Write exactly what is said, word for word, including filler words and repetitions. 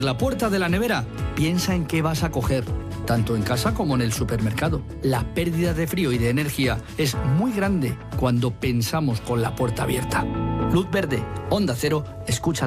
La puerta de la nevera, piensa en qué vas a coger, tanto en casa como en el supermercado. La pérdida de frío y de energía es muy grande cuando pensamos con la puerta abierta. Luz verde, Onda Cero, escucha.